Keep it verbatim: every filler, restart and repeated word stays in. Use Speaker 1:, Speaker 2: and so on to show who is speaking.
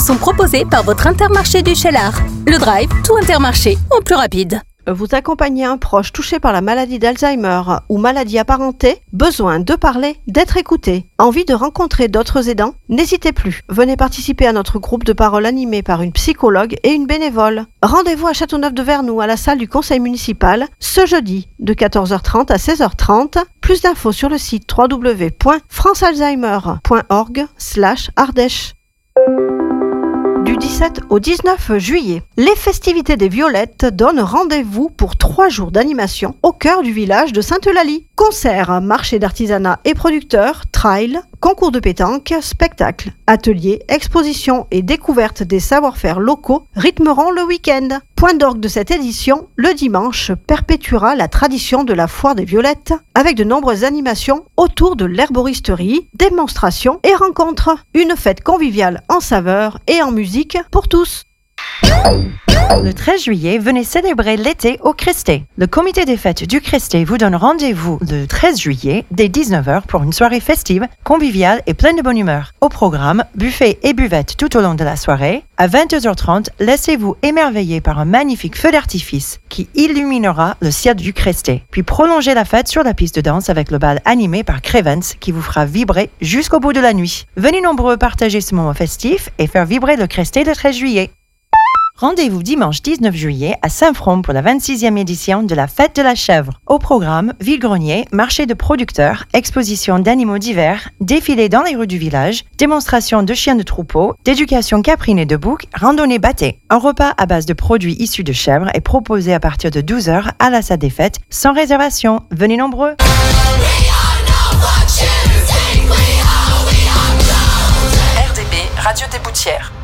Speaker 1: sont proposés par votre Intermarché du Cheylard. Le Drive, tout Intermarché, en plus rapide.
Speaker 2: Vous accompagnez un proche touché par la maladie d'Alzheimer ou maladie apparentée, besoin de parler, d'être écouté. Envie de rencontrer d'autres aidants? N'hésitez plus. Venez participer à notre groupe de parole animé par une psychologue et une bénévole. Rendez-vous à Châteauneuf-de-Vernoux à la salle du conseil municipal ce jeudi de quatorze heures trente à seize heures trente. Plus d'infos sur le site w w w point france alzheimer point org slash ardèche. Du dix-sept au dix-neuf juillet, les festivités des Violettes donnent rendez-vous pour trois jours d'animation au cœur du village de Sainte-Eulalie. Concerts, marchés d'artisanat et producteurs, trail, concours de pétanque, spectacles, ateliers, expositions et découvertes des savoir-faire locaux rythmeront le week-end. Point d'orgue de cette édition, le dimanche perpétuera la tradition de la foire des Violettes avec de nombreuses animations autour de l'herboristerie, démonstrations et rencontres. Une fête conviviale en saveurs et en musique pour tous.
Speaker 3: Le treize juillet, venez célébrer l'été au Christé. Le comité des fêtes du Christé vous donne rendez-vous le treize juillet dès dix-neuf heures pour une soirée festive, conviviale et pleine de bonne humeur. Au programme, buffet et buvette tout au long de la soirée. À vingt-deux heures trente, laissez-vous émerveiller par un magnifique feu d'artifice qui illuminera le ciel du Christé. Puis prolongez la fête sur la piste de danse avec le bal animé par Crevens qui vous fera vibrer jusqu'au bout de la nuit. Venez nombreux partager ce moment festif et faire vibrer le Christé le treize juillet. Rendez-vous dimanche dix-neuf juillet à Saint-Front pour la vingt-sixième édition de la Fête de la Chèvre. Au programme, vide-grenier, marché de producteurs, exposition d'animaux divers, défilé dans les rues du village, démonstration de chiens de troupeau, d'éducation caprine et de bouc, randonnée bâtée. Un repas à base de produits issus de chèvres est proposé à partir de douze heures à la salle des fêtes, sans réservation. Venez nombreux!
Speaker 4: R D B, Radio des Boutières.